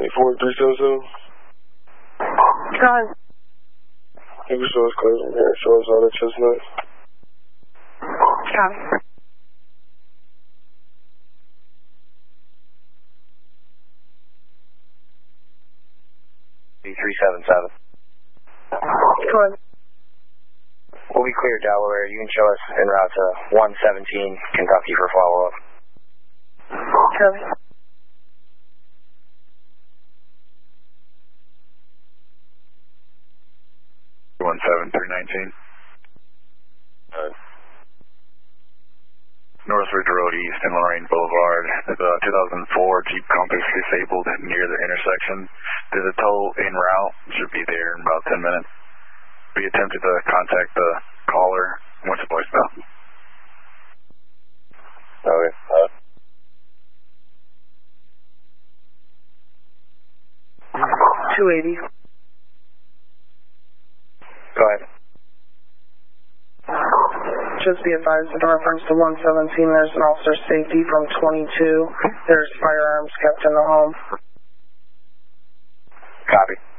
24377. Gun. You can show us closing here. Show us all the chestnuts. Copy. B377. Go ahead. We'll be clear, Delaware. You can show us en route to 117 Kentucky for follow-up. Copy. Northridge Road East and Lorraine Boulevard. The 2004 Jeep Compass disabled near the intersection. There's a tow en route. Should be there in about 10 minutes. We attempted to contact the caller. Went to voicemail. Okay. 280. Go ahead. Just be advised, in reference to 117, there's an officer safety from 22. There's firearms kept in the home. Copy.